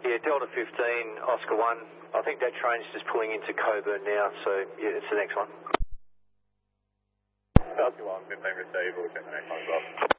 Yeah, Delta 15, Oscar 1. I think that train's just pulling into Coburn now, so yeah, it's the next one. Delta 1, 15 received, we'll get the next one as well.